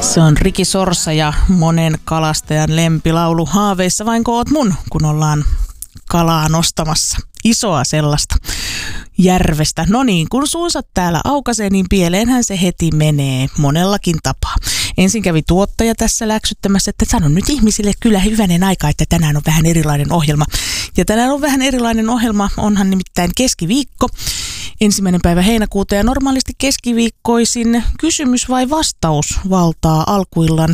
Se on Riki Sorsa ja monen kalastajan lempilaulu Haaveissa vainko oot mun, kun ollaan kalaa nostamassa. Isoa sellaista järvestä. No niin, kun suunsa täällä aukaisee, niin pieleenhän se heti menee monellakin tapaa. Ensin kävi tuottaja tässä läksyttämässä, että sanon nyt ihmisille kyllä hyvänen aika, että tänään on vähän erilainen ohjelma. Ja tänään on vähän erilainen ohjelma, onhan nimittäin keskiviikko. 1. päivä heinäkuuta ja normaalisti keskiviikkoisin kysymys vai vastaus valtaa alkuillan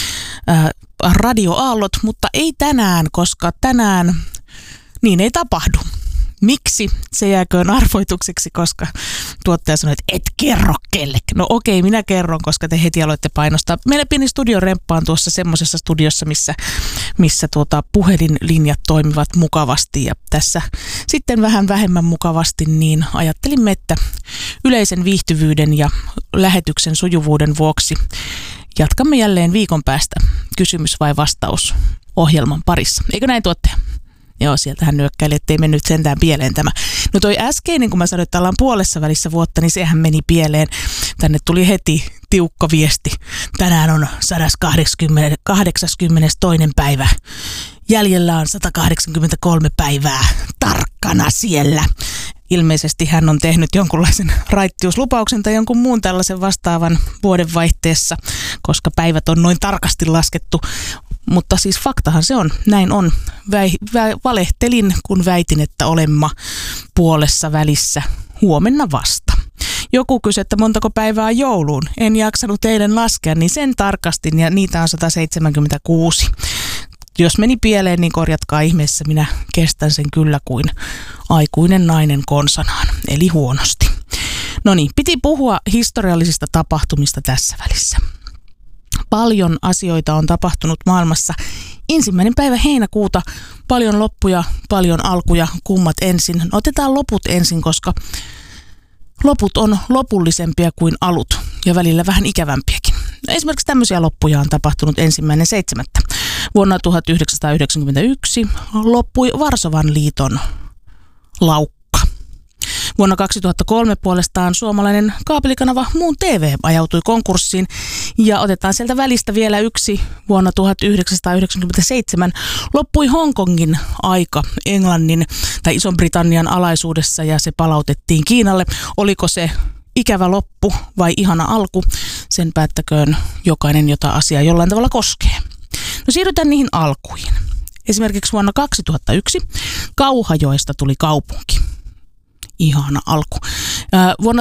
radioaallot, mutta ei tänään, koska tänään niin ei tapahdu. Miksi? Se jääköön arvoitukseksi, koska tuottaja sanoi, että et kerro kellekään. No okei, minä kerron, koska te heti aloitte painostaa. Meillä pieni studioremppa on tuossa semmoisessa studiossa, missä puhelinlinjat toimivat mukavasti. Ja tässä sitten vähän vähemmän mukavasti, niin ajattelimme, että yleisen viihtyvyyden ja lähetyksen sujuvuuden vuoksi jatkamme jälleen viikon päästä kysymys vai vastaus ohjelman parissa. Eikö näin, tuottaja? Joo, sieltähän nyökkäili, ettei mennyt sentään pieleen tämä. No toi äskeinen, kun mä sanoin, että ollaan puolessa välissä vuotta, niin sehän meni pieleen. Tänne tuli heti tiukka viesti. Tänään on 182. päivä. Jäljellä on 183 päivää tarkkana siellä. Ilmeisesti hän on tehnyt jonkunlaisen raittiuslupauksen tai jonkun muun tällaisen vastaavan vuodenvaihteessa, koska päivät on noin tarkasti laskettu. Mutta siis faktahan se on, näin on. Valehtelin, kun väitin, että olemma puolessa välissä huomenna vasta. Joku kysyi, että montako päivää on jouluun. En jaksanut eilen laskea, niin sen tarkastin ja niitä on 176. Jos meni pieleen, niin korjatkaa ihmeessä. Minä kestän sen kyllä kuin aikuinen nainen konsanaan, eli huonosti. No niin, piti puhua historiallisista tapahtumista tässä välissä. Paljon asioita on tapahtunut maailmassa. 1. päivä heinäkuuta, paljon loppuja, paljon alkuja, kummat ensin. Otetaan loput ensin, koska loput on lopullisempia kuin alut ja välillä vähän ikävämpiäkin. Esimerkiksi tämmöisiä loppuja on tapahtunut 1.7. Vuonna 1991 loppui Varsovan liiton laukka. Vuonna 2003 puolestaan suomalainen kaapelikanava Muun TV ajautui konkurssiin ja otetaan sieltä välistä vielä yksi. Vuonna 1997 loppui Hongkongin aika Englannin tai Ison-Britannian alaisuudessa ja se palautettiin Kiinalle. Oliko se ikävä loppu vai ihana alku? Sen päättäköön jokainen, jota asia jollain tavalla koskee. No siirrytään niihin alkuihin. Esimerkiksi vuonna 2001 Kauhajoesta tuli kaupunki. Ihana alku. Vuonna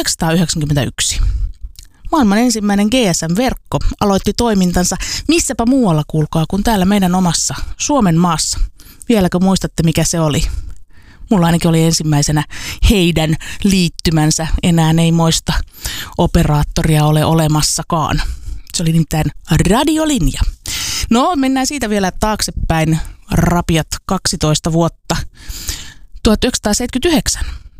1991 maailman ensimmäinen GSM-verkko aloitti toimintansa missäpä muualla, kuulkaa, kuin täällä meidän omassa Suomen maassa. Vieläkö muistatte, mikä se oli? Mulla ainakin oli ensimmäisenä heidän liittymänsä. Enää ei muista operaattoria ole olemassakaan. Se oli nimittäin radiolinja. No, mennään siitä vielä taaksepäin rapiat 12 vuotta. 1979